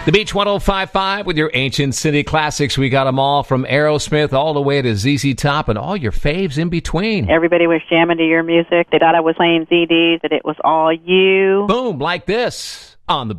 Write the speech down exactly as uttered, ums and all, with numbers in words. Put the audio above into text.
The Beach one oh five point five with your ancient city classics. We got them all from Aerosmith all the way to Z Z Top and all your faves in between. Everybody was jamming to your music. They thought I was playing C Ds, that it was all you. Boom, like this on the